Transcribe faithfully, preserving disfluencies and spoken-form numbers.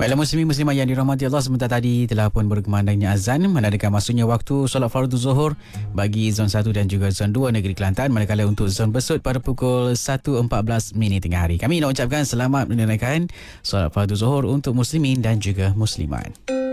Baiklah muslimin muslimat yang dirahmati Allah, sebentar tadi telah pun berkumandangnya azan menandakan masuknya waktu solat fardu zuhur bagi zon satu dan juga zon dua negeri Kelantan, manakala untuk zon Besut pada pukul satu empat belas minit tengah hari. Kami nak ucapkan selamat menunaikan solat fardu zuhur untuk muslimin dan juga muslimat.